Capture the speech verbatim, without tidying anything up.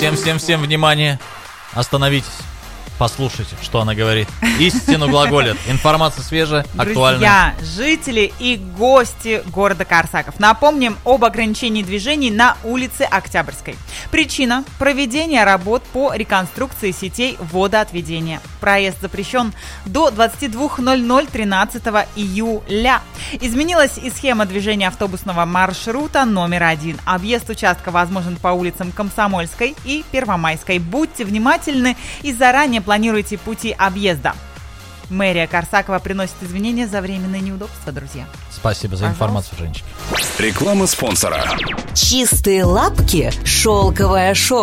Всем-всем-всем внимание. Остановитесь. Послушайте, что она говорит. Истину глаголит. Информация свежая, актуальная. Друзья, жители и гости города Корсаков, напомним об ограничении движений на улице Октябрьской. Причина – проведение работ по реконструкции сетей водоотведения. Проезд запрещен до двадцать два ноль ноль тринадцатого июля. Изменилась и схема движения автобусного маршрута номер один. Объезд участка возможен по улицам Комсомольской и Первомайской. Будьте внимательны и заранее планируйте пути объезда. Мэрия Корсакова приносит извинения за временные неудобства, друзья. Спасибо за Пожалуйста. информацию, Женечка. Реклама спонсора. Чистые лапки, шелковое шоу.